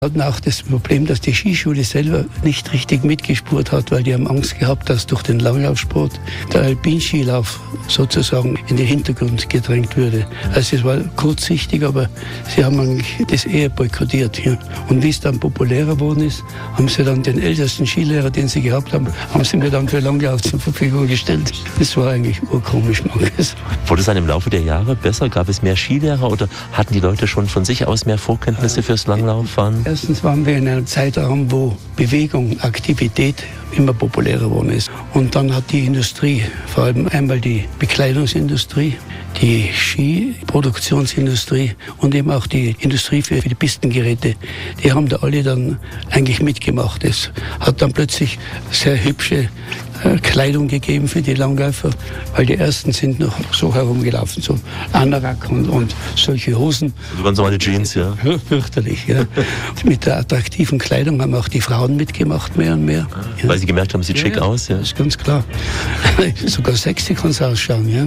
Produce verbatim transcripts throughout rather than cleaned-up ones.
Wir hatten auch das Problem, dass die Skischule selber nicht richtig mitgespurt hat, weil die haben Angst gehabt, dass durch den Langlaufsport der Alpinskilauf sozusagen in den Hintergrund gedrängt würde. Also es war kurzsichtig, aber sie haben eigentlich das eher boykottiert. Ja. Und wie es dann populärer geworden ist, haben sie dann den ältesten Skilehrer, den sie gehabt haben, haben sie mir dann für Langlauf zur Verfügung gestellt. Das war eigentlich urkomisch, mag es. Wurde es dann im Laufe der Jahre besser? Gab es mehr Skilehrer oder hatten die Leute schon von sich aus mehr Vorkenntnisse fürs Langlauffahren? Erstens waren wir in einem Zeitraum, wo Bewegung, Aktivität immer populärer geworden ist. Und dann hat die Industrie, vor allem einmal die Bekleidungsindustrie, die Skiproduktionsindustrie und eben auch die Industrie für die Pistengeräte, die haben da alle dann eigentlich mitgemacht. Es hat dann plötzlich sehr hübsche äh, Kleidung gegeben für die Langläufer, weil die ersten sind noch so herumgelaufen, so Anorak und, und solche Hosen. Also ganz normale Jeans, ja. Fürchterlich, ja. Mit der attraktiven Kleidung haben auch die Frauen mitgemacht, mehr und mehr. Ja. Weil sie gemerkt haben, sieht ja, schick ja, aus, ja. Das ist ganz klar. Sogar sexy kann es ausschauen, ja.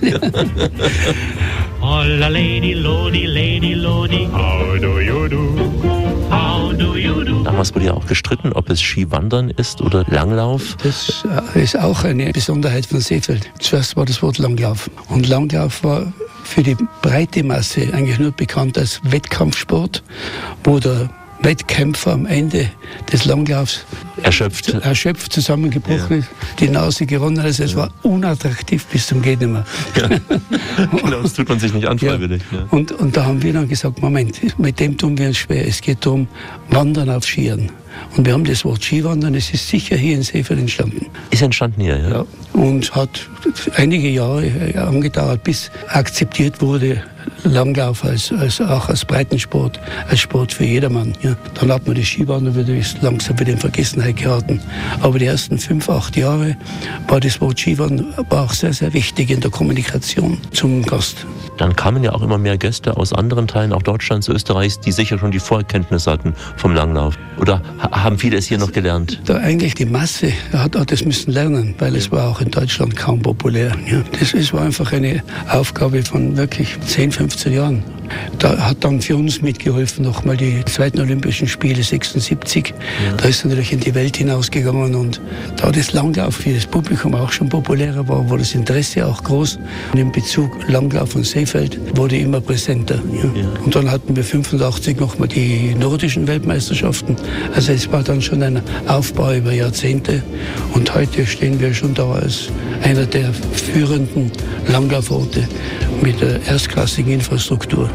Oh, la lady, lodi, lady, lodi, how do you do? How do you do? Damals wurde ja auch gestritten, ob es Skiwandern ist oder Langlauf. Das ist auch eine Besonderheit von Seefeld. Zuerst war das Wort Langlauf. Und Langlauf war für die breite Masse eigentlich nur bekannt als Wettkampfsport, wo der Wettkämpfer am Ende des Langlaufs erschöpft, erschöpft zusammengebrochen ja. ist, die Nase gewonnen hat. Also es war unattraktiv bis zum Gehtnimmer. Ja. Genau, das tut man sich nicht an, freiwillig. Ja. Ja. Und, und da haben wir dann gesagt, Moment, mit dem tun wir uns schwer. Es geht darum, Wandern auf Skiern. Und wir haben das Wort Skiwandern, es ist sicher hier in Seefeld entstanden. Ist entstanden hier, ja? Ja. Und hat einige Jahre angedauert, bis akzeptiert wurde, Langlauf als, als auch als Breitensport, als Sport für jedermann. Ja. Dann hat man die Skiwandern wieder langsam wieder in Vergessenheit geraten. Aber die ersten fünf, acht Jahre war das Wort Skiwandern war auch sehr, sehr wichtig in der Kommunikation zum Gast. Dann kamen ja auch immer mehr Gäste aus anderen Teilen, auch Deutschlands, Österreichs, die sicher schon die Vorkenntnisse hatten vom Langlauf. Oder ha- haben viele es hier noch gelernt? Da eigentlich die Masse hat, hat das müssen lernen, weil es war auch in Deutschland kaum populär. Ja. Das ist, war einfach eine Aufgabe von wirklich zehn, fünfzehn Jahren. Da hat dann für uns mitgeholfen nochmal die zweiten Olympischen Spiele sechsundsiebzig. Ja. Da ist natürlich in die Welt hinausgegangen und da das Langlauf für das Publikum auch schon populärer war, war das Interesse auch groß. Und in Bezug Langlauf und Seefeld wurde immer präsenter. Ja. Ja. Und dann hatten wir fünfundachtzig nochmal die nordischen Weltmeisterschaften. Also es war dann schon ein Aufbau über Jahrzehnte und heute stehen wir schon da als einer der führenden Langlauforte mit der erstklassigen Infrastruktur.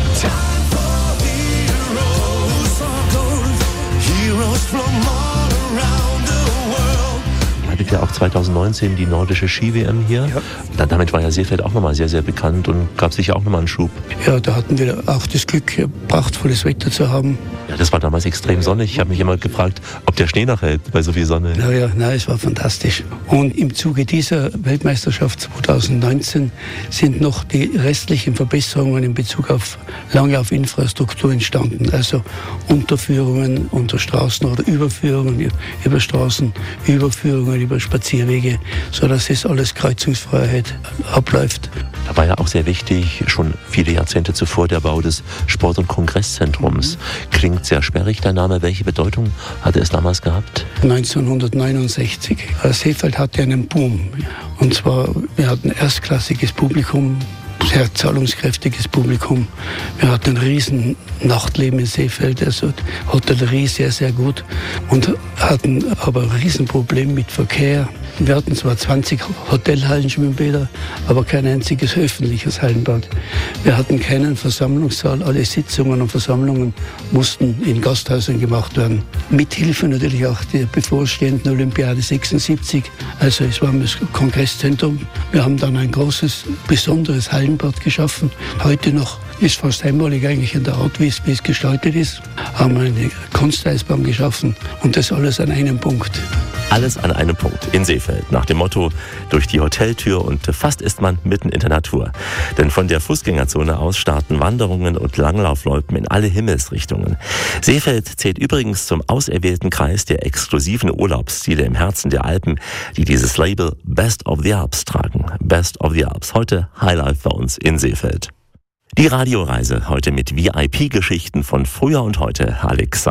Ihr hattet ja auch zwanzig neunzehn die nordische Ski-W M hier. Ja. Damit war ja Seefeld auch nochmal sehr, sehr bekannt und gab sicher auch nochmal einen Schub. Ja, da hatten wir auch das Glück, prachtvolles Wetter zu haben. Ja, das war damals extrem sonnig. Ich habe mich immer gefragt, ob der Schnee noch hält bei so viel Sonne. Ja, ja, nein, es war fantastisch. Und im Zuge dieser Weltmeisterschaft zwanzig neunzehn sind noch die restlichen Verbesserungen in Bezug auf Langlaufinfrastruktur entstanden. Also Unterführungen unter Straßen oder Überführungen über Straßen, Überführungen über Spazierwege, sodass es alles Kreuzungsfreiheit abläuft. Da war ja auch sehr wichtig, schon viele Jahrzehnte zuvor, der Bau des Sport- und Kongresszentrums. Klingt sehr sperrig, der Name. Welche Bedeutung hatte es damals gehabt? neunzehnhundertneunundsechzig. Seefeld hatte einen Boom. Und zwar, wir hatten erstklassiges Publikum, sehr zahlungskräftiges Publikum. Wir hatten ein riesen Nachtleben in Seefeld, also Hotellerie sehr, sehr gut und hatten aber ein Riesenproblem mit Verkehr. Wir hatten zwar zwanzig Hotelhallenschwimmbäder, aber kein einziges öffentliches Hallenbad. Wir hatten keinen Versammlungssaal. Alle Sitzungen und Versammlungen mussten in Gasthäusern gemacht werden. Mithilfe natürlich auch der bevorstehenden Olympiade sechsundsiebzig. Also es war das Kongresszentrum. Wir haben dann ein großes, besonderes Hallenbad geschaffen. Heute noch ist fast einmalig eigentlich in der Art, wie es, wie es gestaltet ist. Haben eine Kunsteisbahn geschaffen und das alles an einem Punkt. Alles an einem Punkt in Seefeld. Nach dem Motto, durch die Hoteltür und fast ist man mitten in der Natur. Denn von der Fußgängerzone aus starten Wanderungen und Langlaufloipen in alle Himmelsrichtungen. Seefeld zählt übrigens zum auserwählten Kreis der exklusiven Urlaubsziele im Herzen der Alpen, die dieses Label Best of the Alps tragen. Best of the Alps. Heute Highlife bei uns in Seefeld. Die Radioreise heute mit V I P-Geschichten von früher und heute. Alex